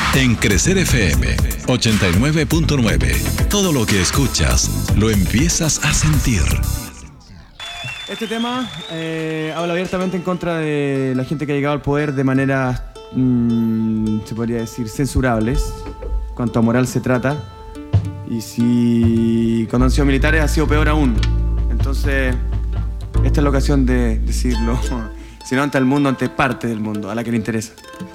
En Crecer FM 89.9, todo lo que escuchas lo empiezas a sentir. Este tema habla abiertamente en contra de la gente que ha llegado al poder de maneras, se podría decir, censurables, cuanto a moral se trata. Y si cuando han sido militares ha sido peor aún. Entonces, esta es la ocasión de decirlo, si no ante el mundo, ante parte del mundo, a la que le interesa.